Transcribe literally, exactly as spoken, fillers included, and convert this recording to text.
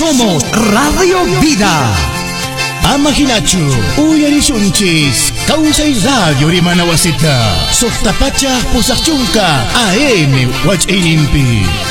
Somos Radio Vida. Amahinachu, Uyarisunchis, Kausay Radio Rimanawasita, Softapacha Pusachunka, A M Wach Inimpi.